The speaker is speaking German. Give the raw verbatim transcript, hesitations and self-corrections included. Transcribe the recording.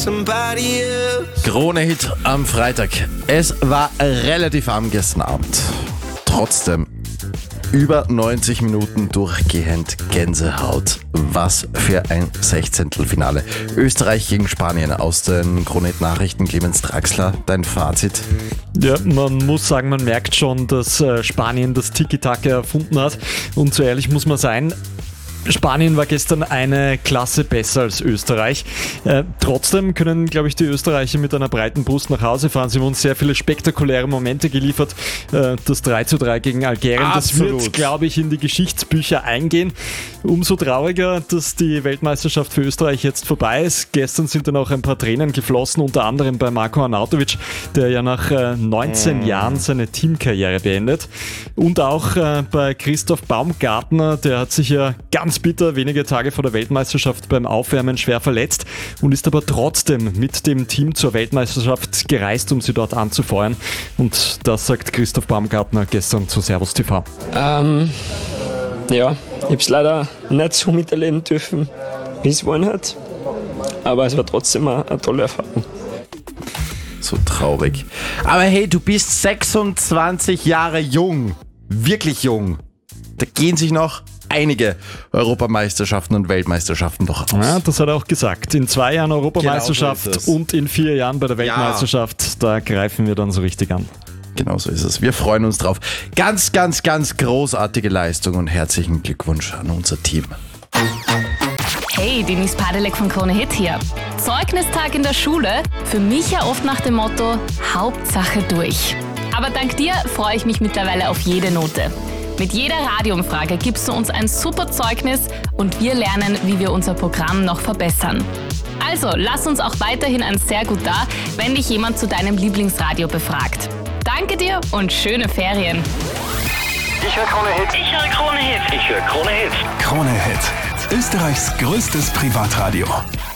Krone-Hit am Freitag. Es war relativ warm gestern Abend. Trotzdem über neunzig Minuten durchgehend Gänsehaut. Was für ein Sechzehntelfinale. Österreich gegen Spanien aus den Krone-Hit-Nachrichten. Clemens Draxler, dein Fazit? Ja, man muss sagen, man merkt schon, dass Spanien das Tiki-Taka erfunden hat. Und so ehrlich muss man sein, Spanien war gestern eine Klasse besser als Österreich. Äh, trotzdem können, glaube ich, die Österreicher mit einer breiten Brust nach Hause fahren. Sie haben uns sehr viele spektakuläre Momente geliefert. Äh, das drei zu drei gegen Algerien, Absolut. Das wird, glaube ich, in die Geschichtsbücher eingehen. Umso trauriger, dass die Weltmeisterschaft für Österreich jetzt vorbei ist. Gestern sind dann auch ein paar Tränen geflossen, unter anderem bei Marko Arnautovic, der ja nach äh, neunzehn mm. Jahren seine Teamkarriere beendet. Und auch äh, bei Christoph Baumgartner, der hat sich ja ganz bitter wenige Tage vor der Weltmeisterschaft beim Aufwärmen schwer verletzt und ist aber trotzdem mit dem Team zur Weltmeisterschaft gereist, um sie dort anzufeuern. Und das sagt Christoph Baumgartner gestern zu Servus T V. Ähm, ja, ich habe es leider nicht so miterleben dürfen, wie es wollen hat. Aber es war trotzdem eine, eine tolle Erfahrung. So traurig. Aber hey, du bist sechsundzwanzig Jahre jung. Wirklich jung. Da gehen sich noch einige Europameisterschaften und Weltmeisterschaften doch aus. Ja, das hat er auch gesagt. In zwei Jahren Europameisterschaft Genau so und in vier Jahren bei der Weltmeisterschaft, ja. Da greifen wir dann so richtig an. Genau so ist es. Wir freuen uns drauf. Ganz, ganz, ganz großartige Leistung und herzlichen Glückwunsch an unser Team. Hey, Denise Padelek von Krone Hit hier. Zeugnistag in der Schule? Für mich ja oft nach dem Motto, Hauptsache durch. Aber dank dir freue ich mich mittlerweile auf jede Note. Mit jeder Radioumfrage gibst du uns ein super Zeugnis und wir lernen, wie wir unser Programm noch verbessern. Also, lass uns auch weiterhin ein sehr gut da, wenn dich jemand zu deinem Lieblingsradio befragt. Danke dir und schöne Ferien. Ich höre Krone Hit. Ich höre Krone Hit. Ich höre Krone Hit. Krone Hit. Österreichs größtes Privatradio.